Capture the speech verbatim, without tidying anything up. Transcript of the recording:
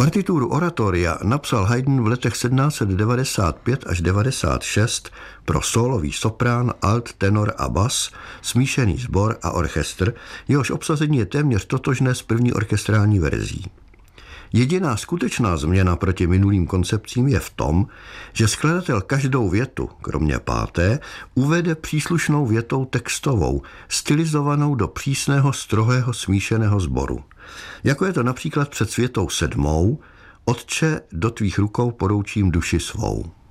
Partituru oratoria napsal Haydn v letech sedmnáct set devadesát pět až devadesát šest pro sólový soprán, alt, tenor a bas, smíšený sbor a orchestr, jehož obsazení je téměř totožné s první orchestrální verzí. Jediná skutečná změna proti minulým koncepcím je v tom, že skladatel každou větu, kromě páté, uvede příslušnou větou textovou, stylizovanou do přísného strohého smíšeného sboru. Jako je to například před světou sedmou, Otče, do tvých rukou poroučím duši svou.